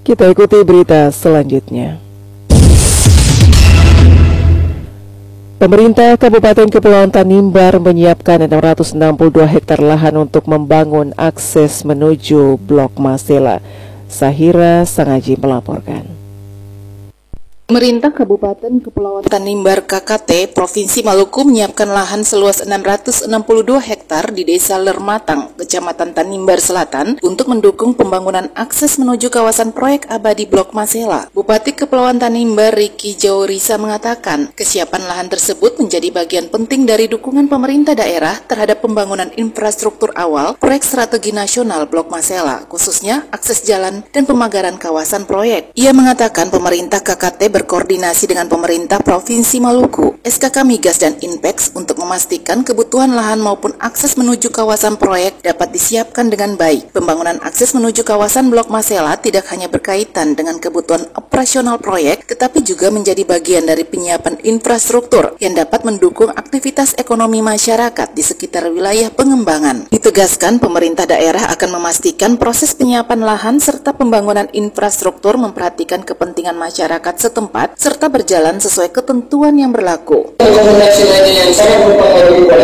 Kita ikuti berita selanjutnya. Pemerintah Kabupaten Kepulauan Tanimbar menyiapkan 662 hektar lahan untuk membangun akses menuju Blok Masela. Sahira Sangaji melaporkan. Pemerintah Kabupaten Kepulauan Tanimbar KKT Provinsi Maluku menyiapkan lahan seluas 662 hektar di Desa Lermatang, Kecamatan Tanimbar Selatan untuk mendukung pembangunan akses menuju kawasan proyek abadi Blok Masela. Bupati Kepulauan Tanimbar Riki Jaurisa mengatakan, kesiapan lahan tersebut menjadi bagian penting dari dukungan pemerintah daerah terhadap pembangunan infrastruktur awal proyek strategi nasional Blok Masela, khususnya akses jalan dan pemagaran kawasan proyek. Ia mengatakan pemerintah KKT berkoordinasi dengan pemerintah Provinsi Maluku, SKK Migas dan Inpex untuk memastikan kebutuhan lahan maupun akses menuju kawasan proyek dapat disiapkan dengan baik. Pembangunan akses menuju kawasan Blok Masela tidak hanya berkaitan dengan kebutuhan operasional proyek, tetapi juga menjadi bagian dari penyiapan infrastruktur yang dapat mendukung aktivitas ekonomi masyarakat di sekitar wilayah pengembangan. Ditegaskan, pemerintah daerah akan memastikan proses penyiapan lahan serta pembangunan infrastruktur memperhatikan kepentingan masyarakat setempat serta berjalan sesuai ketentuan yang berlaku. Rekomendasi lainnya yang sangat berpengaruh pada